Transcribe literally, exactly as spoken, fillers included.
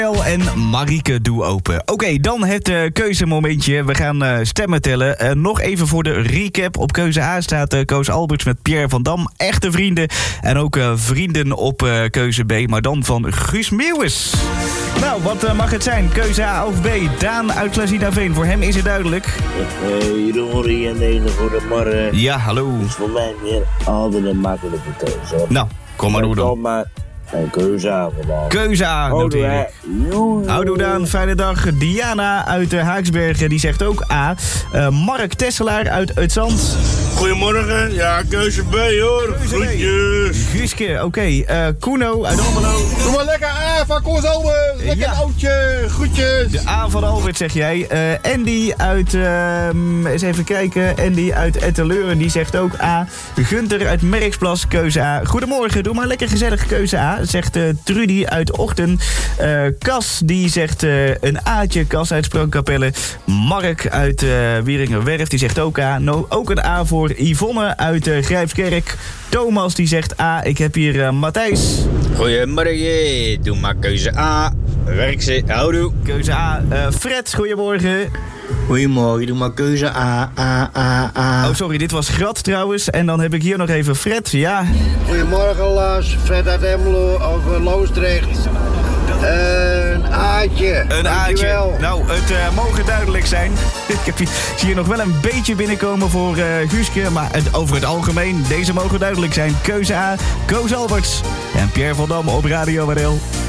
En Marieke, doe open. Oké, okay, dan het uh, keuzemomentje. We gaan uh, stemmen tellen. Uh, nog even voor de recap. Op keuze A staat uh, Koos Alberts met Pierre van Dam. Echte vrienden. En ook uh, vrienden op uh, keuze B. Maar dan van Guus Meeuwis. Nou, wat uh, mag het zijn? Keuze A of B? Daan uit Klazinaveen. Voor hem is het duidelijk. Hey, Rory en deze goedemorgen. Ja, hallo. Het is voor mij weer altijd een makkelijke keuze. Nou, kom maar door dan. Kom maar. En keuze A vandaag. Keuze A, noteer ik. Houdoe Daan, fijne dag. Diana uit uh, Haaksbergen, die zegt ook A. Uh, Mark Tesselaar uit Uitzand. Goedemorgen, ja, keuze B hoor. Groetjes. Guuske, oké. Okay. Uh, Kuno uit Almelo. Doe maar lekker A van Koos Albert. Lekker ja. Oudje, groetjes. De A van Albert zeg jij. Uh, Andy uit, uh, eens even kijken. Andy uit Etteleuren, die zegt ook A. Gunter uit Merksplas, keuze A. Goedemorgen, doe maar lekker gezellig keuze A. Zegt uh, Trudy uit Ochten. Uh, Cas, die zegt uh, een A'tje. Cas uit Sprangkapelle. Mark uit uh, Wieringerwerf, die zegt ook A. No, ook een A voor Yvonne uit uh, Grijpskerk. Thomas, die zegt A. Ik heb hier uh, Matthijs. Goedemorgen, doe maar keuze A. Werk ze, houdoe. Keuze A. Uh, Fred, goedemorgen. Goedemorgen, doe maar keuze A, A, A, A. Oh, sorry, dit was Grat trouwens. En dan heb ik hier nog even Fred, ja. Goedemorgen, Lars. Fred uit Emmelo over Loosdrecht. Een A'tje. Een A'tje. Nou, het uh, mogen duidelijk zijn. Ik heb hier, zie hier nog wel een beetje binnenkomen voor uh, Guuske. Maar het, over het algemeen, deze mogen duidelijk zijn. Keuze A, Koos Alberts. En Pierre van Dam op Radio W R L.